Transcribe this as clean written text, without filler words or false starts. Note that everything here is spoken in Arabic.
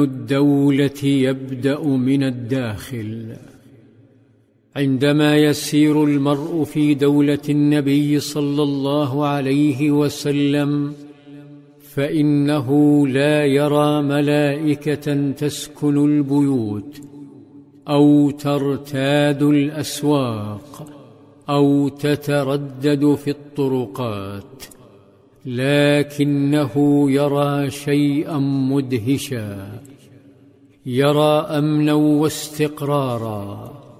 الدولة يبدأ من الداخل. عندما يسير المرء في دولة النبي صلى الله عليه وسلم فإنه لا يرى ملائكة تسكن البيوت أو ترتاد الأسواق أو تتردد في الطرقات، لكنه يرى شيئا مدهشا، يرى أمنا واستقرارا